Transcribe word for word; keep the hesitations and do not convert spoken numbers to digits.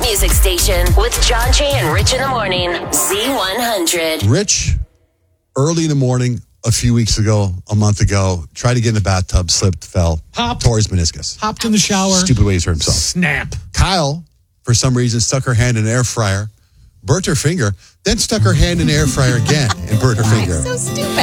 music station with John Jay and Rich in the morning. Z one hundred. Rich, early in the morning, a few weeks ago, a month ago, tried to get in the bathtub, slipped, fell, Hopped. tore his meniscus. Hopped in the shower. Stupid ways hurt himself. Snap. Kyle, for some reason, stuck her hand in an air fryer, burnt her finger, then stuck her hand in the air fryer again and burnt her finger. So stupid.